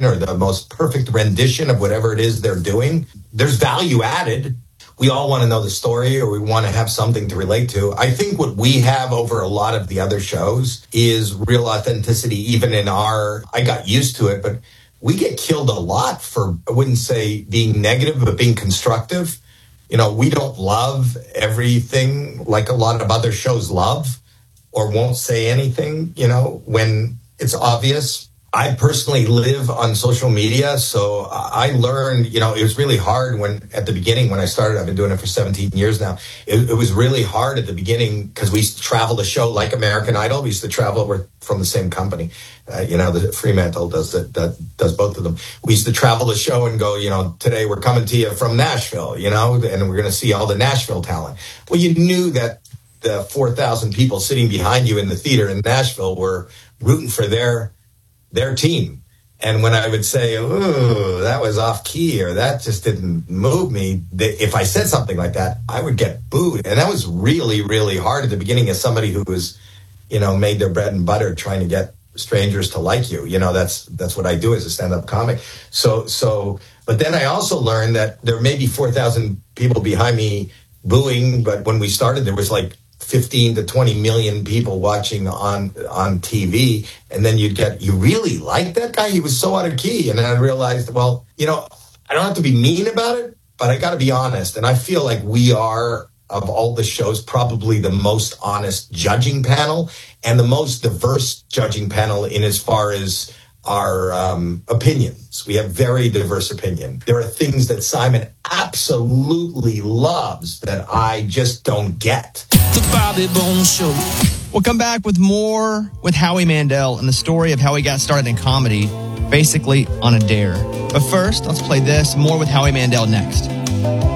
impression or the most perfect rendition of whatever it is they're doing. There's value added. We all want to know the story, or we want to have something to relate to. I think what we have over a lot of the other shows is real authenticity, even in I got used to it, but we get killed a lot for, I wouldn't say being negative, but being constructive. We don't love everything like a lot of other shows love, or won't say anything, when it's obvious. I personally live on social media, so I learned, it was really hard at the beginning when I started. I've been doing it for 17 years now. It was really hard at the beginning because we used to travel the show like American Idol. We used to travel, we're from the same company. The Fremantle does both of them. We used to travel the show and go, today we're coming to you from Nashville, and we're going to see all the Nashville talent. Well, you knew that the 4,000 people sitting behind you in the theater in Nashville were rooting for their team. And when I would say, "Ooh, that was off key," or "that just didn't move me," if I said something like that, I would get booed. And that was really, really hard at the beginning as somebody who was, made their bread and butter trying to get strangers to like you. That's what I do as a stand-up comic. But then I also learned that there may be 4,000 people behind me booing, but when we started, there was like 15 to 20 million people watching on TV. And then you really like that guy? He was so out of key. And then I realized, well, I don't have to be mean about it, but I got to be honest. And I feel like we are, of all the shows, probably the most honest judging panel and the most diverse judging panel in as far as our opinions. We have very diverse opinion. There are things that Simon absolutely loves that I just don't get. The Bobby Bones Show. We'll come back with more with Howie Mandel and the story of how he got started in comedy, basically on a dare. But first, let's play this. More with Howie Mandel next.